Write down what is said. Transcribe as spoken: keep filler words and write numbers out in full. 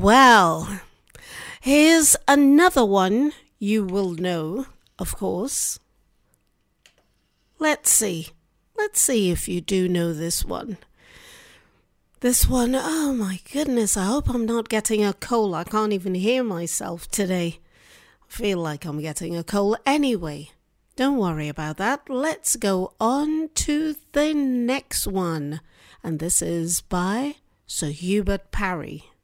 Well, here's another one you will know, of course. Let's see. Let's see if you do know this one. This one, oh my goodness, I hope I'm not getting a cold. I can't even hear myself today. I feel like I'm getting a cold anyway. Don't worry about that. Let's go on to the next one. And this is by Sir Hubert Parry.